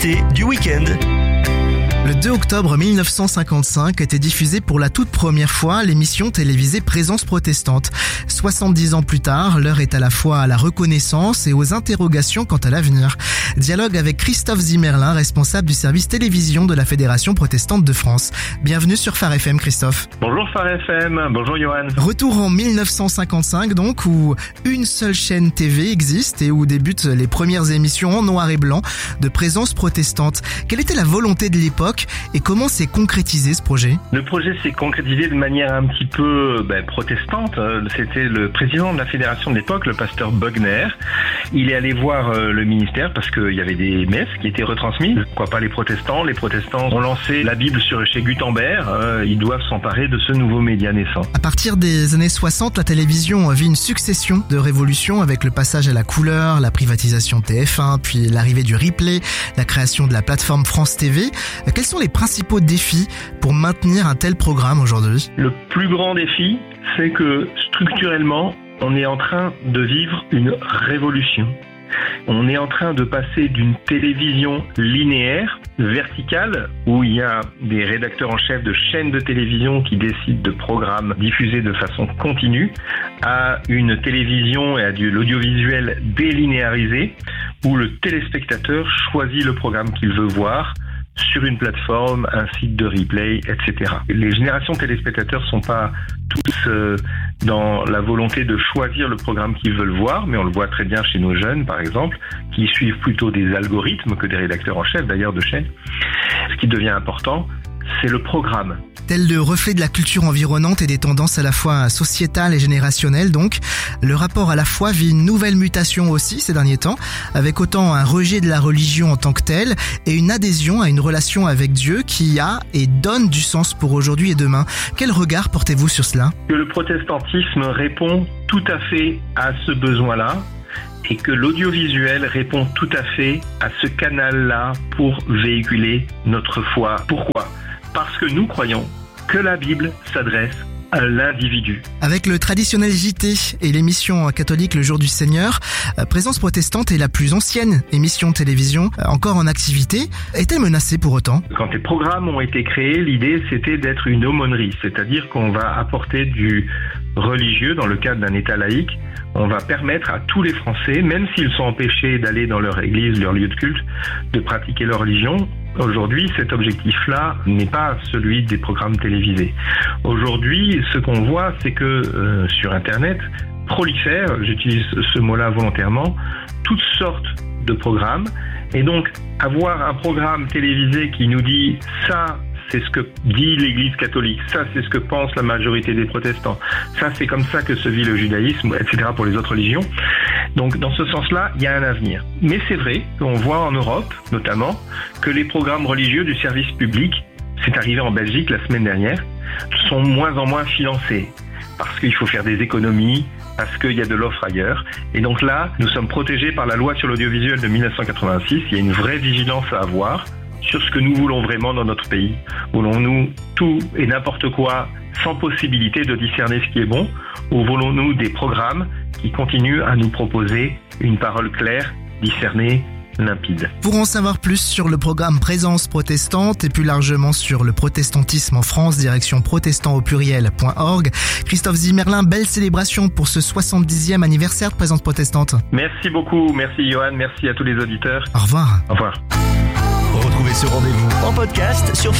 L'invité du week-end. Le 2 octobre 1955 était diffusée pour la toute première fois l'émission télévisée Présence protestante. 70 ans plus tard, l'heure est à la fois à la reconnaissance et aux interrogations quant à l'avenir. Dialogue avec Christophe Zimmerlin, responsable du service télévision de la Fédération protestante de France. Bienvenue sur Phare FM, Christophe. Bonjour Phare FM, bonjour Johan. Retour en 1955 donc, où une seule chaîne TV existe et où débutent les premières émissions en noir et blanc de Présence protestante. Quelle était la volonté de l'époque et comment s'est concrétisé ce projet ? Le projet s'est concrétisé de manière un petit peu protestante. C'était le président de la fédération de l'époque, le pasteur Bogner. Il est allé voir le ministère parce qu'il y avait des messes qui étaient retransmises. Pourquoi pas les protestants ? Les protestants ont lancé la Bible chez Gutenberg. Ils doivent s'emparer de ce nouveau média naissant. À partir des années 60, la télévision vit une succession de révolutions avec le passage à la couleur, la privatisation de TF1, puis l'arrivée du replay, la création de la plateforme France TV. Quels sont les principaux défis pour maintenir un tel programme aujourd'hui ? Le plus grand défi, c'est que structurellement, on est en train de vivre une révolution. On est en train de passer d'une télévision linéaire, verticale, où il y a des rédacteurs en chef de chaînes de télévision qui décident de programmes diffusés de façon continue, à une télévision et à l'audiovisuel délinéarisé, où le téléspectateur choisit le programme qu'il veut voir, sur une plateforme, un site de replay, etc. Les générations de téléspectateurs sont pas tous dans la volonté de choisir le programme qu'ils veulent voir, mais on le voit très bien chez nos jeunes, par exemple, qui suivent plutôt des algorithmes que des rédacteurs en chef, d'ailleurs, de chaînes. Ce qui devient important, c'est le programme. Tel le reflet de la culture environnante et des tendances à la fois sociétales et générationnelles donc, le rapport à la foi vit une nouvelle mutation aussi ces derniers temps, avec autant un rejet de la religion en tant que telle et une adhésion à une relation avec Dieu qui a et donne du sens pour aujourd'hui et demain. Quel regard portez-vous sur cela ? Que le protestantisme répond tout à fait à ce besoin-là, et que l'audiovisuel répond tout à fait à ce canal-là pour véhiculer notre foi. Pourquoi ? Parce que nous croyons que la Bible s'adresse à l'individu. Avec le traditionnel JT et l'émission catholique Le Jour du Seigneur, Présence protestante est la plus ancienne émission de télévision encore en activité. Est-elle menacée pour autant ? Quand les programmes ont été créés, l'idée c'était d'être une aumônerie, c'est-à-dire qu'on va apporter du religieux dans le cadre d'un État laïque. On va permettre à tous les Français, même s'ils sont empêchés d'aller dans leur église, leur lieu de culte, de pratiquer leur religion. Aujourd'hui, cet objectif-là n'est pas celui des programmes télévisés. Aujourd'hui, ce qu'on voit, c'est que sur Internet, prolifèrent, j'utilise ce mot-là volontairement, toutes sortes de programmes. Et donc, avoir un programme télévisé qui nous dit « ça », c'est ce que dit l'Église catholique, ça c'est ce que pense la majorité des protestants, ça c'est comme ça que se vit le judaïsme, etc. pour les autres religions. Donc dans ce sens-là, il y a un avenir. Mais c'est vrai qu'on voit en Europe, notamment, que les programmes religieux du service public, c'est arrivé en Belgique la semaine dernière, sont moins en moins financés. Parce qu'il faut faire des économies, parce qu'il y a de l'offre ailleurs. Et donc là, nous sommes protégés par la loi sur l'audiovisuel de 1986, il y a une vraie vigilance à avoir sur ce que nous voulons vraiment dans notre pays. Voulons-nous tout et n'importe quoi sans possibilité de discerner ce qui est bon, ou voulons-nous des programmes qui continuent à nous proposer une parole claire, discernée, limpide. Pour en savoir plus sur le programme Présence protestante et plus largement sur le protestantisme en France, direction protestantaupluriel.org. Christophe Zimmerlin, belle célébration pour ce 70e anniversaire de Présence protestante. Merci beaucoup, merci Johan, merci à tous les auditeurs. Au revoir. Au revoir. Retrouvez ce rendez-vous en podcast sur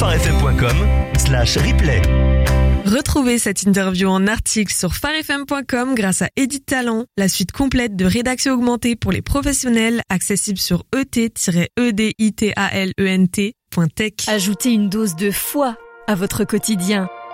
pharefm.com/replay. Retrouvez cette interview en article sur pharefm.com grâce à Edit Talent, la suite complète de rédaction augmentée pour les professionnels, accessible sur et-editalent.tech. Ajoutez une dose de foi à votre quotidien